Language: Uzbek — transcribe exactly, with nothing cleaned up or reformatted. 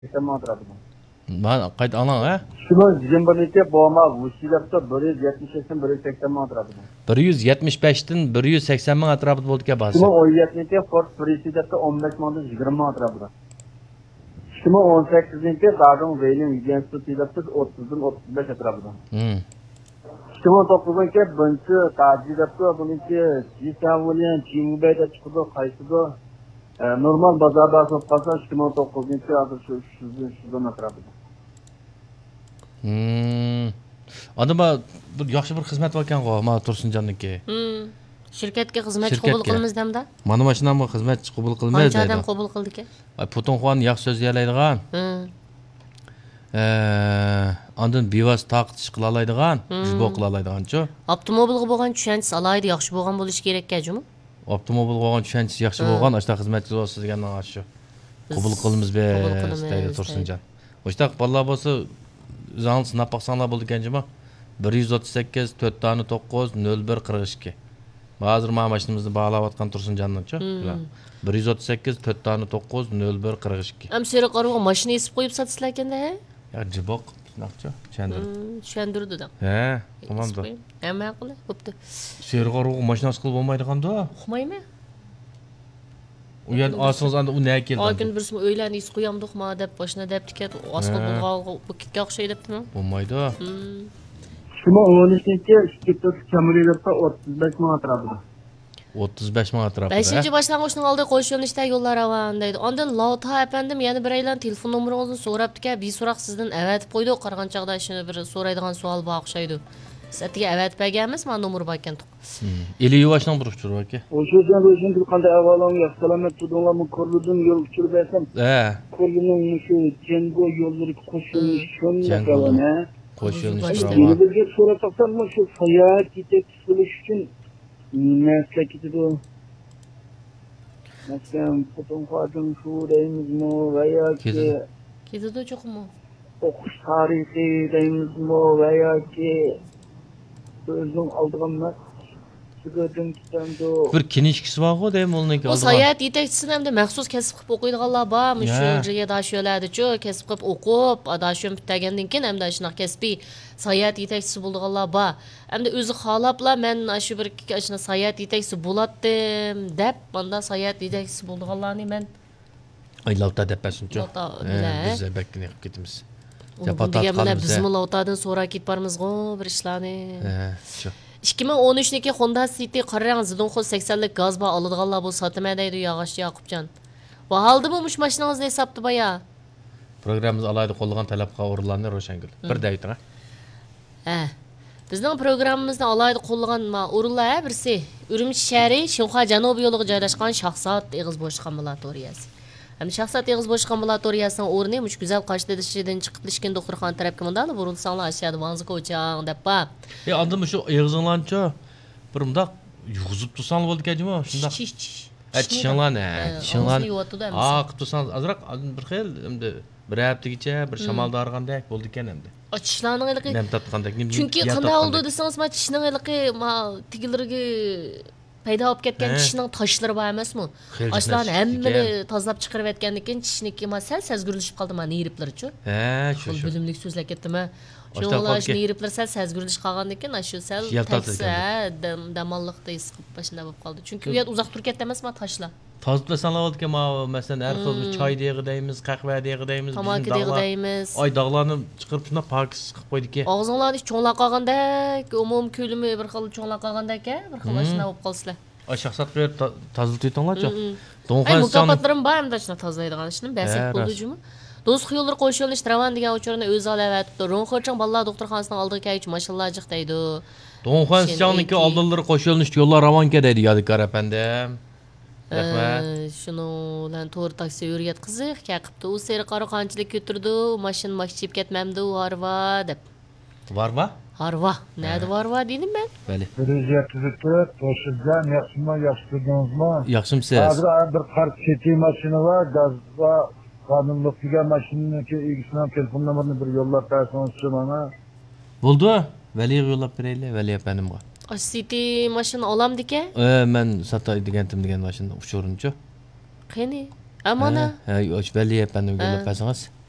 seksen atrafı. Ben kayıt alan ha? Şunu Zimbabwe'de boğma, Vusilep'te bir yüz yetmiş beşten bir yüz seksen atrafı. bir yuz yetmish beshdan bir yuz sakson ming atrofida bo'ldi ekan bahsi. Şunu on yedinci Ford President'te on beş manda yigirma atrafı. Şunu on sekizinci Garden Valley Agency Tilap'te otuzdan otuz beş atrafı. Hmm. Şunu dokuzuncu Bıntı Tacidat'te bununki Cisavulian Cimubey'de çıkıdı, kayıtıdı. Normal bazarda satılsa şunu dokuzuncu adı şu şuzdan atrafı. Hmm. Adama bir yaxshi bir xizmat var ekan-ku, mana Tursunjonniki. Hmm. Şirketga xizmatchi qabul qilamiz demda. Mana mana shundan xizmatchi qabul qilmaydi. Qancha odam qabul qildi ekan? Ay Putonxon yaxshi so'z yalaydigan. Hmm. Ee, ondan bevos taqtish qila oladigan, jbo qila oladigan-chu. Avtomobilga bo'lgan tushunchasi alayda yaxshi bo'lgan bo'lishi kerak-ku. Avtomobil bo'lgan tushunchasi yaxshi bo'lgan, ashta xizmatchi bo'lsa degandan shu. Qabul qilamiz be, deydi Tursunjon. O'shta bolalar bo'lsa o'zingni sinab baqsanglar bo'ldi ekan-juma. bir yuz o'ttiz sakkiz to'rt to'qqiz nol bir qirq ikki. Hozir mana mashinamizni bog'layotgan Tursunjondan-chu. bir yuz o'ttiz sakkiz to'rt to'qqiz nol bir qirq ikki. Ham seri qarab mashina esib qo'yib satsizlar ekanda, ha? Ya jiboq, shunaqa-chu, tushundirdi. Tushundirdi da. He, tamamda. Hamma qilib, bo'pti. Seri qarab mashinasi qilib bo'lmaydigan-da. Uqmaymi? U yer osing'iz anda u nega keldi? Okin birisi o'ylarni is qo'yamdiq ma deb boshina deb tikat osqil bo'lgan bu kitga o'xshaydi debdimi? Bo'lmaydi. Şunu on üçüncü şirket Kamiliyat'ta otuz beş ming atrafı. o'ttiz besh ming atrofida. beshinchi boshlang'ichning oldiga qo'yish yo'nalishida yo'llar avan deydi. Ondan Lavta apandim yana bir aylan telefon nomeringizni so'rabdi-ka, bir so'roq sizdan avatib qo'ydi. Qargan chaqda shuni bir so'raydigan savol bor o'xshaydi. Sizga avatib berganmiz, men nomer bor ekan. ellik yoshdan turib turib aka. O'shadan o'shan qanday avvalon yo'q, salomat tudinglarni ko'rdim, yo'l tushirib bersam. He. Ko'rdim shu Jengo yo'llari qo'shilib shunday qilana. Qo'shilib Bizga so'rab taqsam shu sayohat yetakchisi bo'lish uchun nasla ketadi. Masalan, Putonxon shu deymizmi va yoki ketadi cho'qmi? O'qish tarixiy deymizmi va yoki o'zim oldigan bir kinishkisi bor-ku, deymi, o'niki oldigan. Bu sayohat yetakchisini hamda maxsus kasb qilib o'qiydiganlar bor, shu yerda yo'ladi-chu, kasb qilib o'qib, adashim bitagandan keyin hamda shunaqa kasbiy sayohat yetakchisi bo'lganlar bor. Hamda o'zi xolablar men shu bir shuna sayohat yetakchisi bo'latdim deb, bunda sayohat yetakchisi bo'lganlarni men aylavta deb pasunchu. Biz bakkini qilib ketamiz. Japatat qilamiz. Biz Lavtadan so'rab ketib bormiz-ku bir ishlarni. He, shu. ikki ming o'n uchniki Honda City qarang Zidonxo saksonlik gaz bor oladiganlar bu sotma deydi Yog'och Yaqubjon. Va haldimi mush mashinangizni hisobda baya? Programmamiz alayda qo'llagan talabga o'rinlarni Ro'shangul. Bir deyting. Ha. Bizning programmamizni alayda qo'llagan o'rinlar birisi Urumchi shahri Shinxo janubiy yo'liga joylashgan Shahzod Eg'iz Bo'sh ambulatoriyasi. Hem Shahzod Eg'iz Bo'sh ambulatoriyasining o'rni mush go'zal Qashqadaryodan chiqib ishgan doktorxona tarafga mundali burilsanglar aşağıda Vanzi ko'chang deb ba. E andim shu eg'izinglarni bir mundaq yug'izib tursangiz bo'ldi ekan-ku, shundaq. Ha, tishinglarni, tishinglarni. Ah, qilib tursangiz azroq bir xil endi bir haftagacha bir shamolda argandek bo'ldi ekan endi. Tishlarning iliqi. Nem tatqandek, nem. Chunki qanday oldi desangiz, ma tishning iliqi ma tigilariga paydo bo'lib ketgan tishning toshlari bor emasmi? Ashlarni hammani tozalab chiqarib aytgandan keyin tishniki ma sal sezgurlashib qoldi ma neriplari-chu. Ha, shu shu. Bilimlik so'zlab ketdimi? Shunlar neriplar sal sezgurlish qolgandan keyin shu sal taksa damalliqda his qilib bashina bo'lib qoldi. Chunki u yer uzoq turib ketdi emasmi toshlar. Tozalasanlar bo'ldi ekan, masalan, har xil choy deyig'i deymiz, qahva deyig'i deymiz, tamaki deyig'i deymiz. Ay dog'larni chiqarib shunday pokis qilib qo'ydik-ku. Og'zinglarni cho'nlab qolgandek, umum ko'limi bir xil cho'nlab qolgandek-a, bir xil shuna bo'lib qolsizlar. Ay shaxsat qo'yib tozalaytinglar-chi. Ay mukofotlarim bor hamda shuna tozalaydigan ishni basak bo'ldi-jumi. Do'st xiyollar qo'shilish Travan degan o'chirni o'zi olavatibdi. Ronxochang bolalar doktorxonasining oldiga keluvchi mashinalar jiq deydi. Ronxochangning oldinlari qo'shilish yo'llar ravonga deydi Yodikor apandim. Rahmat. Shuni bilan to'g'ri taksi yuriyat qiziq, qaqibdi. U seri qora qanchalik ko'tirdi, mashina mashchib ketmamdi u harva deb. Varva? Harva. Nada varva dedim ben. Bəli. bir yüz yetmiş dört Toşuzcan yaxşımı yaxşıdınızmı? Yaxşımsınız. Hazır bir kart çetiği maşını var, gazda kanunluk diye maşının ki ilgisinden telefon numarını bir yollar personel bana. Buldu. Veli'ye yollab bereyli, Veli efendimga. City maşını olam dike? E, men satay degantim degan maşında uçurunchu. Qani? Amana. Ha, Veli efendimga yollab bersangiz.